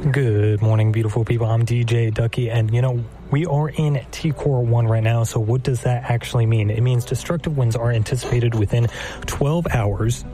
Good morning, beautiful people. I'm DJ Ducky, and we are in T-Core 1 right now, so what does that actually mean? It means destructive winds are anticipated within 12 hours